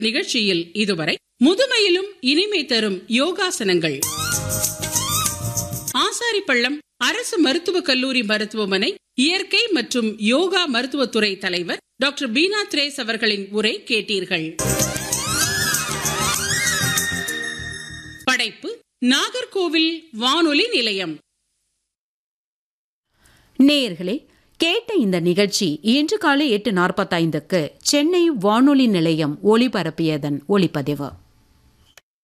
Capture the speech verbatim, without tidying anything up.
நிகழ்ச்சியில் இதுவரை முதுமையிலும் இனிமை தரும் யோகாசனங்கள், ஆசாரிப்பள்ளம் அரசு மருத்துவக் கல்லூரி மருத்துவமனை இயற்கை மற்றும் யோகா மருத்துவத்துறை தலைவர் டாக்டர் பீனா திரேஸ் அவர்களின் உரை கேட்டீர்கள். படைப்பு நாகர்கோவில் வானொலி நிலையம். நேயர்களே, கேட்ட இந்த நிகழ்ச்சி இன்று காலை எட்டு நாற்பத்தைந்துக்கு சென்னை வானொலி நிலையம் ஒலிபரப்பியதன் ஒலிப்பதிவு.